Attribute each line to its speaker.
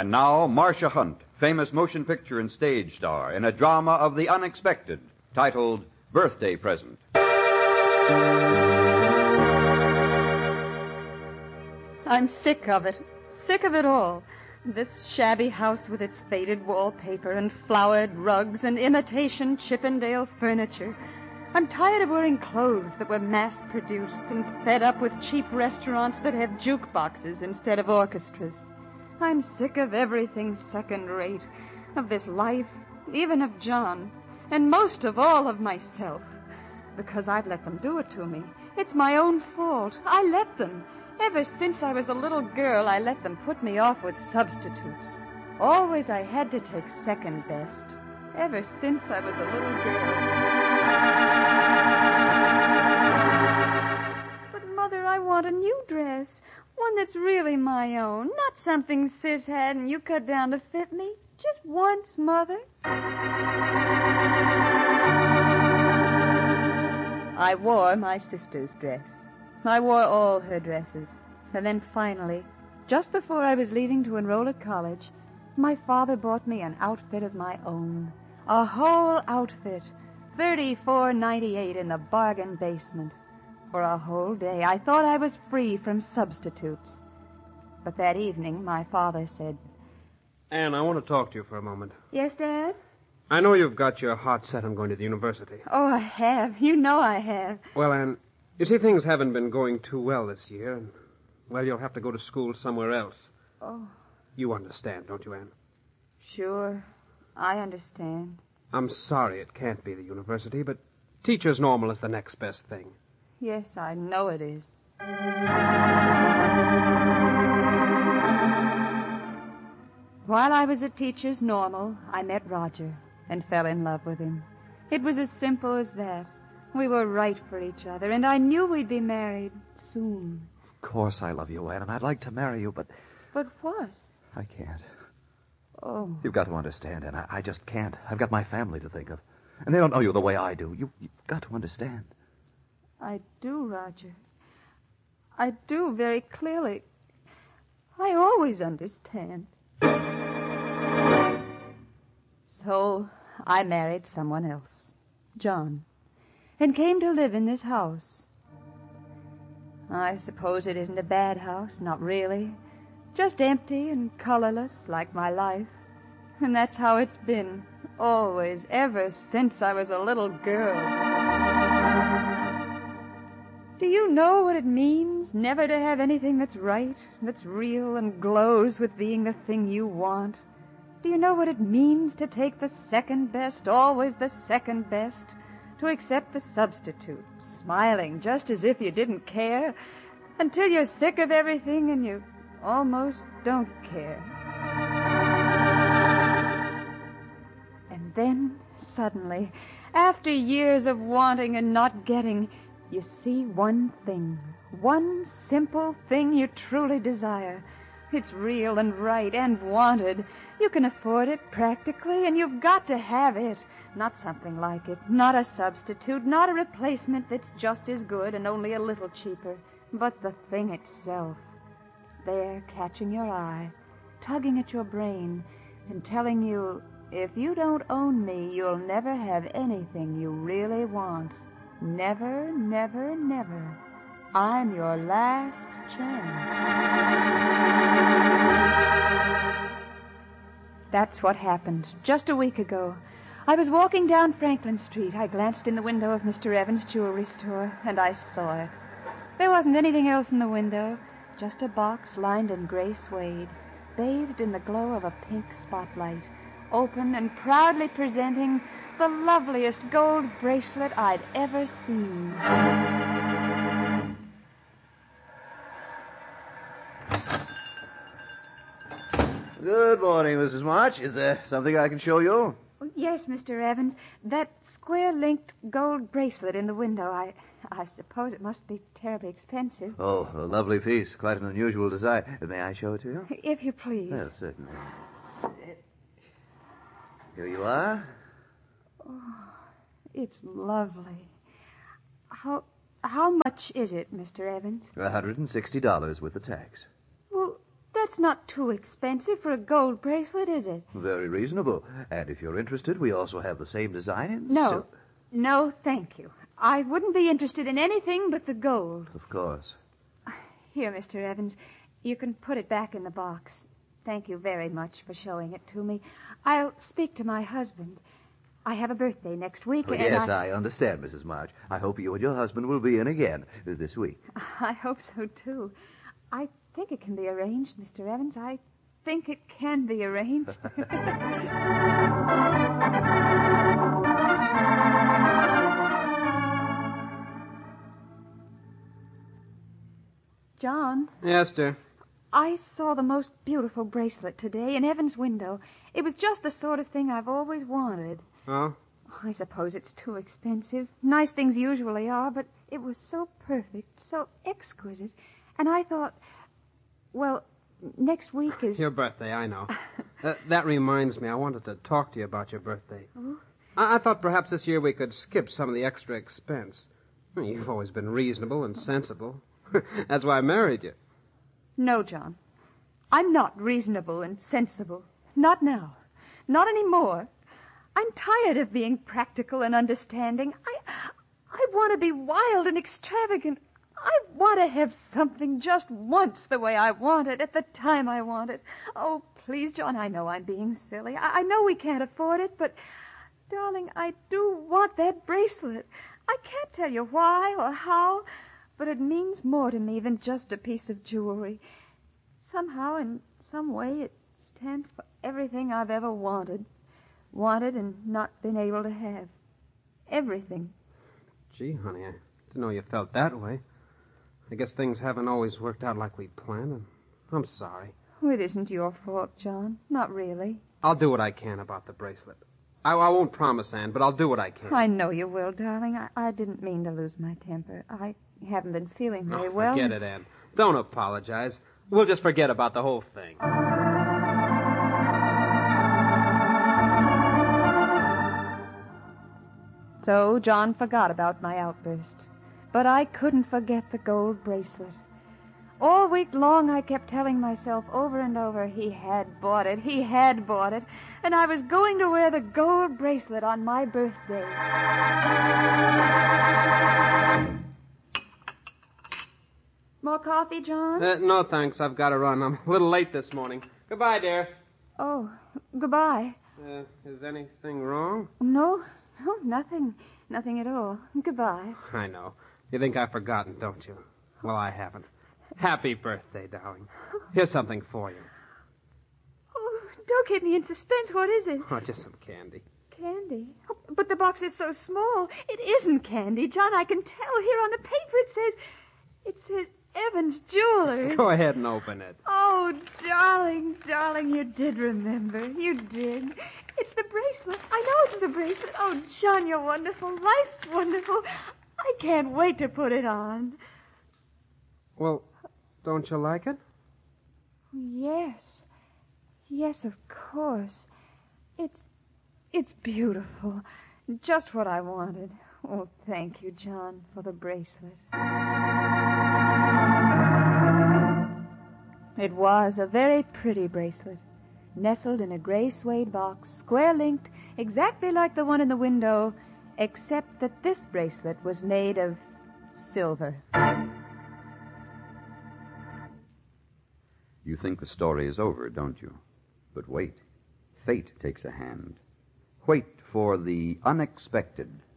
Speaker 1: And now, Marcia Hunt, famous motion picture and stage star, in a drama of the unexpected, titled Birthday Present.
Speaker 2: I'm sick of it. Sick of it all. This shabby house with its faded wallpaper and flowered rugs and imitation Chippendale furniture. I'm tired of wearing clothes that were mass-produced and fed up with cheap restaurants that have jukeboxes instead of orchestras. I'm sick of everything second-rate, of this life, even of John, and most of all of myself. Because I've let them do it to me. It's my own fault. I let them. Ever since I was a little girl, I let them put me off with substitutes. Always I had to take second best. Ever since I was a little girl. But, Mother, I want a new dress. One that's really my own. Not something Sis had and you cut down to fit me. Just once, Mother. I wore my sister's dress. I wore all her dresses. And then finally, just before I was leaving to enroll at college, my father bought me an outfit of my own. A whole outfit. $34.98 in the bargain basement. For a whole day, I thought I was free from substitutes. But that evening, my father said,
Speaker 3: Anne, I want to talk to you for a moment.
Speaker 2: Yes, Dad?
Speaker 3: I know you've got your heart set on going to the university.
Speaker 2: Oh, I have. You know I have.
Speaker 3: Well, Anne, you see, things haven't been going too well this year, and, well, you'll have to go to school somewhere else.
Speaker 2: Oh.
Speaker 3: You understand, don't you, Anne?
Speaker 2: Sure. I understand.
Speaker 3: I'm sorry it can't be the university, but teacher's normal is the next best thing.
Speaker 2: Yes, I know it is. While I was at Teacher's Normal, I met Roger and fell in love with him. It was as simple as that. We were right for each other, and I knew we'd be married soon.
Speaker 4: Of course I love you, Anne, and I'd like to marry you, but...
Speaker 2: But what?
Speaker 4: I can't.
Speaker 2: Oh.
Speaker 4: You've got to understand, Anne. I just can't. I've got my family to think of. And they don't know you the way I do. You've got to understand.
Speaker 2: I do, Roger. I do, very clearly. I always understand. So I married someone else, John, and came to live in this house. I suppose it isn't a bad house, not really. Just empty and colorless, like my life. And that's how it's been, always, ever since I was a little girl. Do you know what it means, never to have anything that's right, that's real and glows with being the thing you want? Do you know what it means to take the second best, always the second best? To accept the substitute, smiling just as if you didn't care, until you're sick of everything and you almost don't care. And then, suddenly, after years of wanting and not getting, you see one thing, one simple thing you truly desire. It's real and right and wanted. You can afford it practically, and you've got to have it. Not something like it, not a substitute, not a replacement that's just as good and only a little cheaper, but the thing itself. There, catching your eye, tugging at your brain, and telling you, if you don't own me, you'll never have anything you really want. Never, never, never. I'm your last chance. That's what happened just a week ago. I was walking down Franklin Street. I glanced in the window of Mr. Evans' jewelry store, and I saw it. There wasn't anything else in the window, just a box lined in gray suede, bathed in the glow of a pink spotlight, open and proudly presenting the loveliest gold bracelet I'd ever seen.
Speaker 5: Good morning, Mrs. March. Is there something I can show you?
Speaker 2: Oh, yes, Mr. Evans. That square-linked gold bracelet in the window, I suppose it must be terribly expensive.
Speaker 5: Oh, a lovely piece. Quite an unusual design. May I show it to you?
Speaker 2: If you please.
Speaker 5: Well, certainly. Here you are.
Speaker 2: Oh, it's lovely. How much is it, Mr. Evans?
Speaker 5: $160 with the tax.
Speaker 2: Well, that's not too expensive for a gold bracelet, is it?
Speaker 5: Very reasonable. And if you're interested, we also have the same design in
Speaker 2: No. No, thank you. I wouldn't be interested in anything but the gold.
Speaker 5: Of course.
Speaker 2: Here, Mr. Evans, you can put it back in the box. Thank you very much for showing it to me. I'll speak to my husband. I have a birthday next week,
Speaker 5: Oh,
Speaker 2: and
Speaker 5: yes, I understand, Mrs. March. I hope you and your husband will be in again this week.
Speaker 2: I hope so, too. I think it can be arranged, Mr. Evans. I think it can be arranged. John.
Speaker 3: Yes, dear.
Speaker 2: I saw the most beautiful bracelet today in Evan's window. It was just the sort of thing I've always wanted.
Speaker 3: Oh?
Speaker 2: I suppose it's too expensive. Nice things usually are, but it was so perfect, so exquisite. And I thought, well, next week is...
Speaker 3: Your birthday, I know. That reminds me, I wanted to talk to you about your birthday.
Speaker 2: Oh?
Speaker 3: I thought perhaps this year we could skip some of the extra expense. You've always been reasonable and sensible. That's why I married you.
Speaker 2: No, John. I'm not reasonable and sensible. Not now. Not anymore. I'm tired of being practical and understanding. I want to be wild and extravagant. I want to have something just once the way I want it, at the time I want it. Oh, please, John, I know I'm being silly. I know we can't afford it, but, darling, I do want that bracelet. I can't tell you why or how, but it means more to me than just a piece of jewelry. Somehow, in some way, it stands for everything I've ever wanted. Wanted and not been able to have. Everything.
Speaker 3: Gee, honey, I didn't know you felt that way. I guess things haven't always worked out like we planned, and I'm sorry.
Speaker 2: Oh, it isn't your fault, John. Not really.
Speaker 3: I'll do what I can about the bracelet. I won't promise, Anne, but I'll do what I can.
Speaker 2: I know you will, darling. I didn't mean to lose my temper. I haven't been feeling very well.
Speaker 3: Forget it, Anne. Don't apologize. We'll just forget about the whole thing.
Speaker 2: So John forgot about my outburst. But I couldn't forget the gold bracelet. All week long I kept telling myself over and over he had bought it, and I was going to wear the gold bracelet on my birthday. More coffee, John?
Speaker 3: No, thanks. I've got to run. I'm a little late this morning. Goodbye, dear.
Speaker 2: Oh, goodbye.
Speaker 3: Is anything wrong?
Speaker 2: No, nothing. Nothing at all. Goodbye.
Speaker 3: I know. You think I've forgotten, don't you? Well, I haven't. Happy birthday, darling. Here's something for you.
Speaker 2: Oh, don't keep me in suspense. What is it?
Speaker 3: Oh, just some candy.
Speaker 2: Candy? Oh, but the box is so small. It isn't candy, John. I can tell. Here on the paper it says Evans Jewelers.
Speaker 3: Go ahead and open it.
Speaker 2: Oh, darling, you did remember. You did. It's the bracelet. I know it's the bracelet. Oh, John, you're wonderful. Life's wonderful. I can't wait to put it on.
Speaker 3: Well, don't you like it?
Speaker 2: Yes. Yes, of course. It's beautiful. Just what I wanted. Oh, thank you, John, for the bracelet. It was a very pretty bracelet, nestled in a gray suede box, square-linked, exactly like the one in the window, except that this bracelet was made of silver.
Speaker 1: You think the story is over, don't you? But wait. Fate takes a hand. Wait for the unexpected.